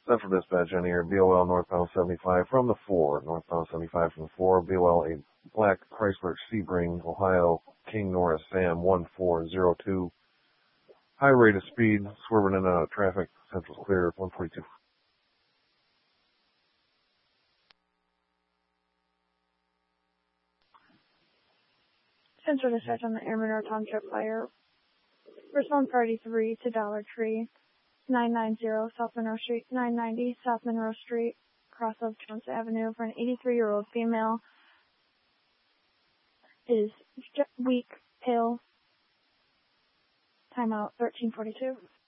Central Dispatch in here, BOL northbound 75 from the 4, northbound 75 from the 4, BOL a black Chrysler Sebring, Ohio, King Norris Sam 1402. High rate of speed, swerving in and out of traffic, Central's clear, 142. Central Dispatch on the Air Monroe Township Fire. Respond Party 3 to Dollar Tree, 990 South Monroe Street, 990 South Monroe Street, cross of Jones Avenue for an 83-year-old female. Is weak, pale. Timeout 1342.